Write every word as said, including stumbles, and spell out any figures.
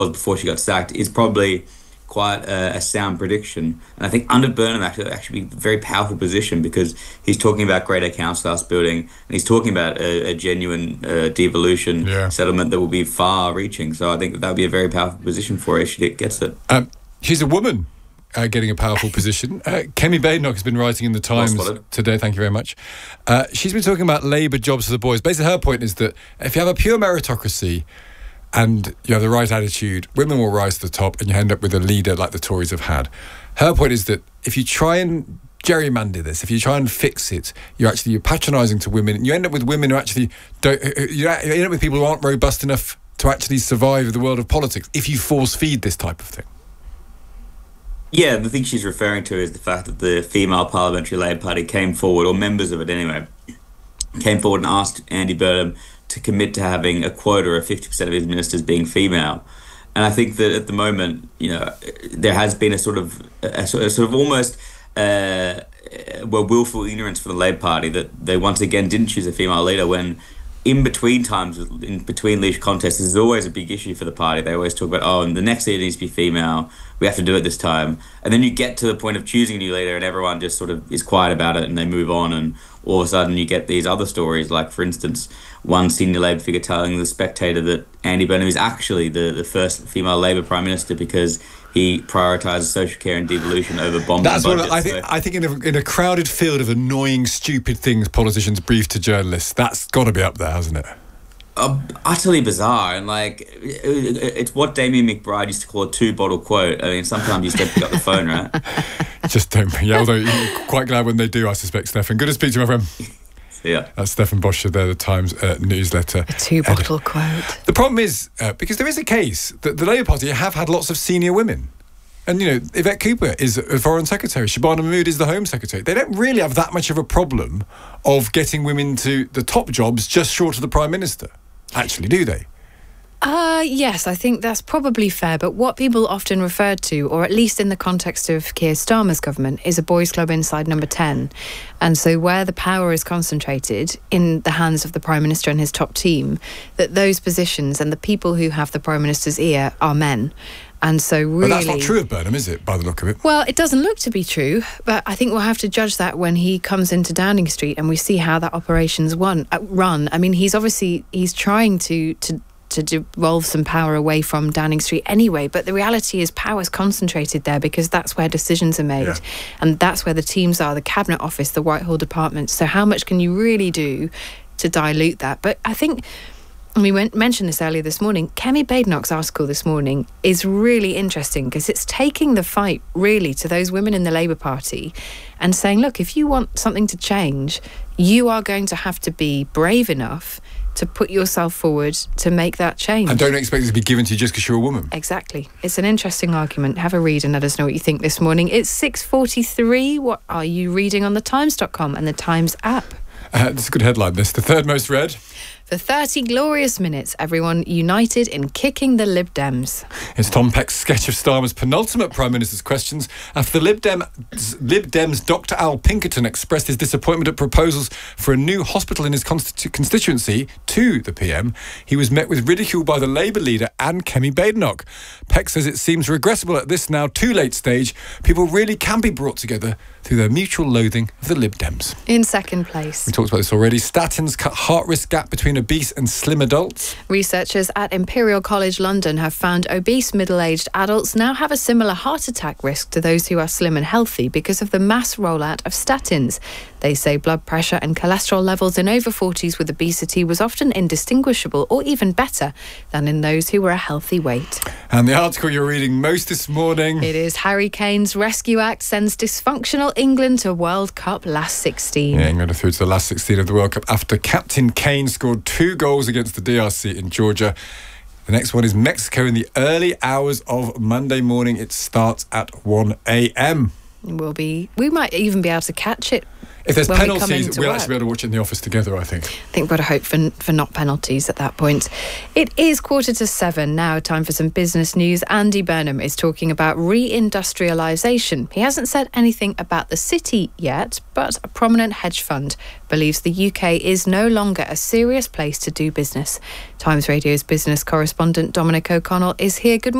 before she got sacked is probably quite a, a sound prediction. And I think under Burnham actually actually be a very powerful position because he's talking about greater council house building and he's talking about a, a genuine uh, devolution yeah. settlement that will be far-reaching. So I think that would be a very powerful position for her if she gets it. Um, she's a woman. Uh, getting a powerful position. Uh, Kemi Badenoch has been writing in the Times today, thank you very much. Uh, she's been talking about Labour jobs for the boys. Basically, her point is that if you have a pure meritocracy and you have the right attitude, women will rise to the top and you end up with a leader like the Tories have had. Her point is that if you try and gerrymander this, if you try and fix it, you're actually you're patronising to women and you end up with women who actually don't, you end up with people who aren't robust enough to actually survive the world of politics if you force feed this type of thing. Yeah, the thing she's referring to is the fact that the female Parliamentary Labour Party came forward, or members of it anyway, came forward and asked Andy Burnham to commit to having a quota of fifty percent of his ministers being female. And I think that at the moment, you know, there has been a sort of, a sort of, sort of almost uh, well, willful ignorance for the Labour Party that they once again didn't choose a female leader when in between times, in between leadership contests, this is always a big issue for the party. They always talk about, oh, and the next leader needs to be female. We have to do it this time. And then you get to the point of choosing a new leader and everyone just sort of is quiet about it and they move on. And all of a sudden you get these other stories, like, for instance, one senior Labour figure telling The Spectator that Andy Burnham is actually the, the first female Labour Prime Minister because he prioritised social care and devolution over bombing. That's budgets. what I think. I think in a, in a crowded field of annoying, stupid things politicians brief to journalists, that's got to be up there, hasn't it? Uh, utterly bizarre, and like it, it, it's what Damien McBride used to call a two-bottle quote. I mean, sometimes you just have to pick up the phone, right? Just don't. Yeah, although you're quite glad when they do, I suspect, Stefan. Good to speak to you, my friend. Yeah, that's Stefan Boscher there, the Times uh, newsletter. A two-bottle quote. The problem is, uh, because there is a case that the Labour Party have had lots of senior women. And, you know, Yvette Cooper is a Foreign Secretary. Shabana Mahmood is the Home Secretary. They don't really have that much of a problem of getting women to the top jobs just short of the Prime Minister. Actually, do they? Uh, yes, I think that's probably fair. But what people often refer to, or at least in the context of Keir Starmer's government, is a boys' club inside number ten. And so where the power is concentrated in the hands of the Prime Minister and his top team, that those positions and the people who have the Prime Minister's ear are men. And so really... But that's not true of Burnham, is it, by the look of it? Well, it doesn't look to be true, but I think we'll have to judge that when he comes into Downing Street and we see how that operation's won, uh, run. I mean, he's obviously, he's trying to... to to devolve some power away from Downing Street anyway, but the reality is power's concentrated there because that's where decisions are made, yeah. And that's where the teams are, the Cabinet Office, the Whitehall Department. So how much can you really do to dilute that? But I think, and we went, mentioned this earlier this morning, Kemi Badenoch's article this morning is really interesting because it's taking the fight really to those women in the Labour Party and saying, look, if you want something to change, you are going to have to be brave enough to put yourself forward to make that change. And don't expect it to be given to you just because you're a woman. Exactly. It's an interesting argument. Have a read and let us know what you think this morning. It's six forty-three. What are you reading on the times dot com and the Times app? Uh, this is a good headline, this. The third most read. For thirty glorious minutes, everyone united in kicking the Lib Dems. It's Tom Peck's sketch of Starmer's penultimate Prime Minister's questions after the Lib, Dem, Lib Dems Doctor Al Pinkerton expressed his disappointment at proposals for a new hospital in his constitu- constituency to the P M. He was met with ridicule by the Labour leader and Kemi Badenoch. Peck says it seems regrettable at this now too late stage. People really can be brought together through their mutual loathing of the Lib Dems. In second place. We talked about this already. Statins cut heart risk gap between obese and slim adults. Researchers at Imperial College London have found obese middle-aged adults now have a similar heart attack risk to those who are slim and healthy because of the mass rollout of statins. They say blood pressure and cholesterol levels in over forties with obesity was often indistinguishable or even better than in those who were a healthy weight. And the article you're reading most this morning. It is Harry Kane's Rescue Act sends dysfunctional England to World Cup last sixteen. Yeah, England are through to the last sixteen of the World Cup after Captain Kane scored two goals against the D R C in Georgia. The next one is Mexico in the early hours of Monday morning. It starts at one a.m. We'll be. We might even be able to catch it. If there's when we penalties, come we'll work. actually be able to watch it in the office together, I think. I think we've got to hope for, for not penalties at that point. It is quarter to seven now, time for some business news. Andy Burnham is talking about reindustrialisation. He hasn't said anything about the city yet, but a prominent hedge fund believes the U K is no longer a serious place to do business. Times Radio's business correspondent Dominic O'Connell is here. Good morning.